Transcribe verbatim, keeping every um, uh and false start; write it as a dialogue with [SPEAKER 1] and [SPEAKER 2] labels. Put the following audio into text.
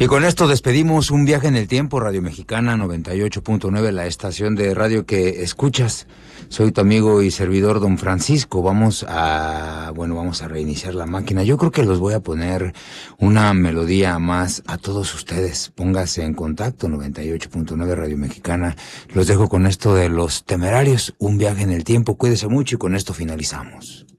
[SPEAKER 1] Y con esto despedimos un viaje en el tiempo, Radio Mexicana noventa y ocho punto nueve, la estación de radio que escuchas. Soy tu amigo y servidor Don Francisco. Vamos a, bueno, vamos a reiniciar la máquina. Yo creo que los voy a poner una melodía más a todos ustedes. Póngase en contacto, noventa y ocho punto nueve Radio Mexicana. Los dejo con esto de Los Temerarios, un viaje en el tiempo. Cuídese mucho y con esto finalizamos.